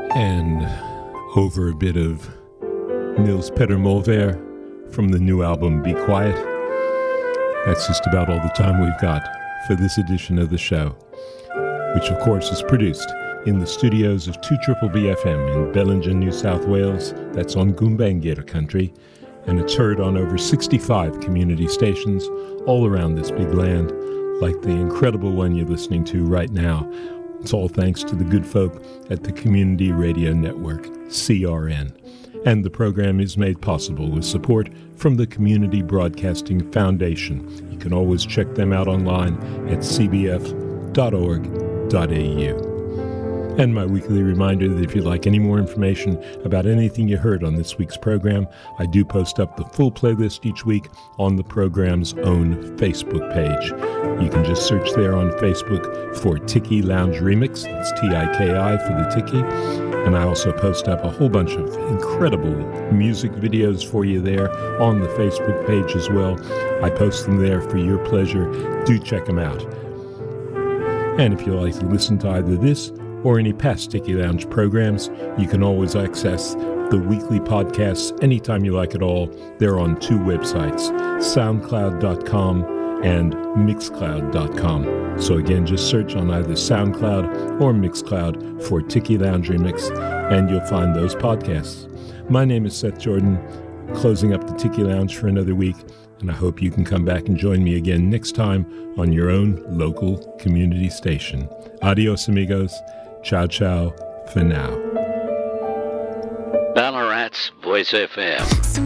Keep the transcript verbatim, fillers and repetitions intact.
And over a bit of Niels Petter Molvær from the new album Be Quiet. That's just about all the time we've got for this edition of the show, which of course is produced in the studios of two B B F M in Bellingen, New South Wales. That's on Gumbaynggirr country, and it's heard on over sixty-five community stations all around this big land, like the incredible one you're listening to right now. It's all thanks to the good folk at the Community Radio Network, C R N. And the program is made possible with support from the Community Broadcasting Foundation. You can always check them out online at c b f dot org dot a u. And my weekly reminder that if you'd like any more information about anything you heard on this week's program, I do post up the full playlist each week on the program's own Facebook page. You can just search there on Facebook for Tiki Lounge Remix. It's T I K I for the Tiki. And I also post up a whole bunch of incredible music videos for you there on the Facebook page as well. I post them there for your pleasure. Do check them out. And if you'd like to listen to either this or any past Tiki Lounge programs, you can always access the weekly podcasts anytime you like at all. They're on two websites, soundcloud dot com and mixcloud dot com. So again, just search on either SoundCloud or Mixcloud for Tiki Lounge Remix, and you'll find those podcasts. My name is Seth Jordan, closing up the Tiki Lounge for another week, and I hope you can come back and join me again next time on your own local community station. Adios, amigos. Ciao, ciao for now. Ballarat's Voice F M.